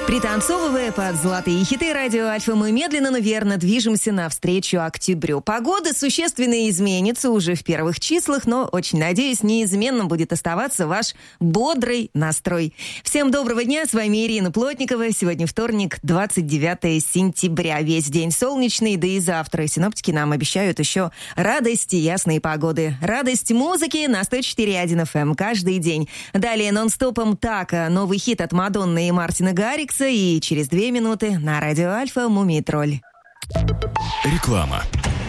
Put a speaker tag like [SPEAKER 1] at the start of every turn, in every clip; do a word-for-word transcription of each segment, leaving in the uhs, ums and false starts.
[SPEAKER 1] Пританцовывая под золотые хиты радио Альфа, мы медленно, но верно движемся навстречу октябрю. Погода существенно изменится уже в первых числах, но, очень надеюсь, неизменным будет оставаться ваш бодрый настрой. Всем доброго дня, с вами Ирина Плотникова. Сегодня вторник, двадцать девятое сентября. Весь день солнечный, да и завтра синоптики нам обещают еще радость и ясные погоды. Радость музыки на сто четыре и один эф эм каждый день. Далее нон-стопом Така, новый хит от Мадонны и Мартина Гаррикса. И через две минуты на радио Альфа «Мумий тролль».
[SPEAKER 2] Реклама.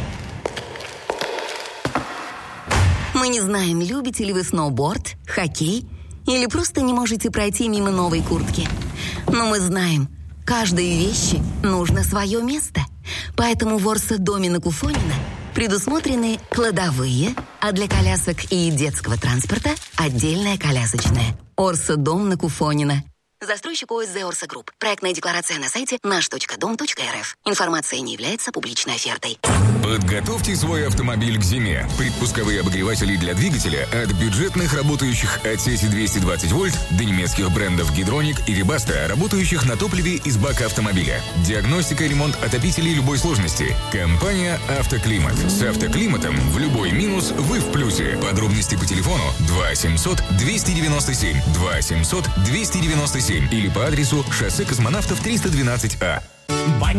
[SPEAKER 3] Мы не знаем, любите ли вы сноуборд, хоккей или просто не можете пройти мимо новой куртки. Но мы знаем, каждой вещи нужно свое место. Поэтому в Орсо-доме на Куфонина предусмотрены кладовые, а для колясок и детского транспорта отдельная колясочная. Орсо-дом на Куфонина. Застройщик ОСЗ «Орсо Групп». Проектная декларация на сайте наш точка дом точка эр эф. Информация не является публичной офертой.
[SPEAKER 2] Подготовьте свой автомобиль к зиме. Предпусковые обогреватели для двигателя от бюджетных, работающих от сети двести двадцать вольт, до немецких брендов Гидроник и Вибаста, работающих на топливе из бака автомобиля. Диагностика и ремонт отопителей любой сложности. Компания «Автоклимат». С «Автоклиматом» в любой минус вы в плюсе. Подробности по телефону два семьсот двести девяносто семь, два семьсот двести девяносто семь или по адресу шоссе Космонавтов триста двенадцать А.